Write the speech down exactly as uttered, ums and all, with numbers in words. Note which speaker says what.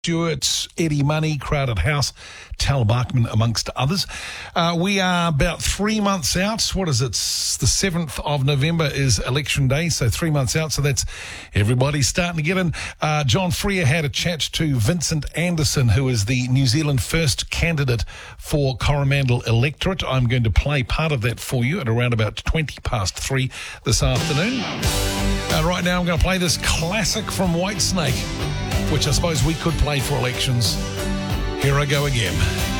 Speaker 1: Stewart, Eddie Money, Crowded House, Tal Bachman, amongst others. Uh, we are about three months out. What is it? The seventh of November is election day, so three months out. So that's everybody starting to get in. Uh, John Freer had a chat to Vincent Anderson, who is the New Zealand first candidate for Coromandel electorate. I'm going to play part of that for you at around about twenty past three this afternoon. Uh, right now I'm going to play this classic from Whitesnake, which I suppose we could play for elections. Here I go again.